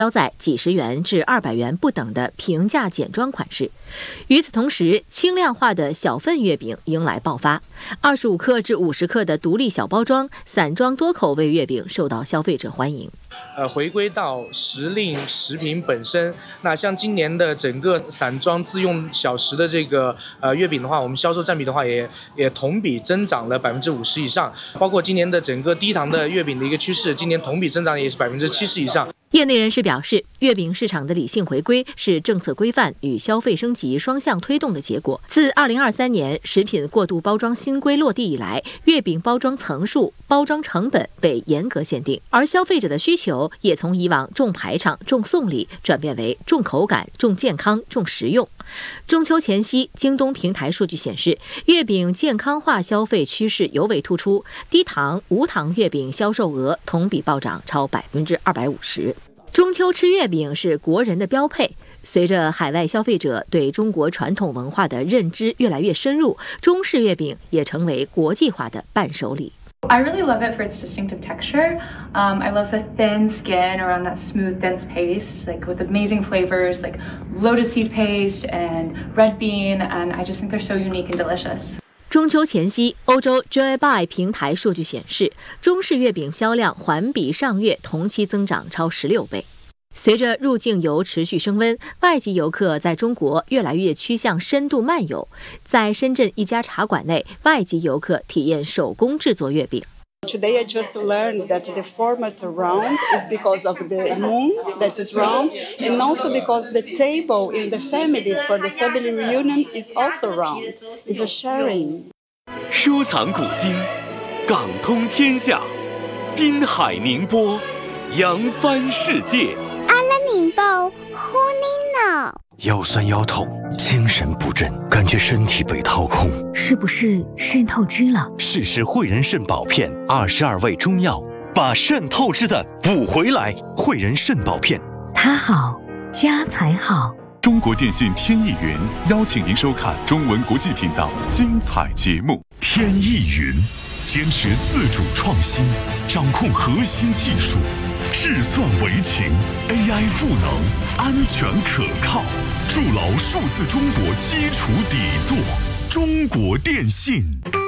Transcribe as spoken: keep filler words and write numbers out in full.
标在几十元至二百元不等的平价简装款式。与此同时，轻量化的小份月饼迎来爆发，二十五克至五十克的独立小包装、散装多口味月饼受到消费者欢迎。 呃，回归到时令食品本身，那像今年的整个散装自用小食的这个呃月饼的话，我们销售占比的话也也同比增长了百分之五十以上，包括今年的整个低糖的月饼的一个趋势，今年同比增长也是百分之七十以上。 业内人士表示，月饼市场的理性回归是政策规范与消费升级双向推动的结果。自二零二三年食品过度包装新规落地以来，月饼包装层数、包装成本被严格限定，而消费者的需求也从以往重排场、重送礼转变为重口感、重健康、重实用。中秋前夕，京东平台数据显示，月饼健康化消费趋势尤为突出，低糖、无糖月饼销售额同比暴涨超百分之二百五十。中秋吃月饼是国人的标配。随着海外消费者对中国传统文化的认知越来越深入，中式月饼也成为国际化的伴手礼。 I really love it for its distinctive texture. Um, I love the thin skin around that smooth, dense paste, like with amazing flavors like lotus seed paste and red bean, and I just think they're so unique and delicious. 中秋前夕，欧洲 Joybuy 平台数据显示，中式月饼销量环比上月同期增长超十六倍。随着入境游持续升温，外籍游客在中国越来越趋向深度漫游。在深圳一家茶馆内，外籍游客体验手工制作月饼。 Today I just learned that the format round is because of the moon that is round, and also because the table in the families for the family reunion is also round. It's a sharing. 收藏古今，港通天下，滨海宁波，扬帆世界。 阿拉宁报呼你脑。 腰酸腰痛，精神不振，感觉身体被掏空， 是不是肾透支了？ 试试汇仁肾宝片，二十二味中药，把肾透支的补回来。汇仁肾宝片， 它好，家才好。 中国电信天翼云邀请您收看中文国际频道精彩节目。 天翼云坚持自主创新，掌控核心技术，智算为情 ，A I 赋能，安全可靠，筑牢数字中国基础底座。中国电信。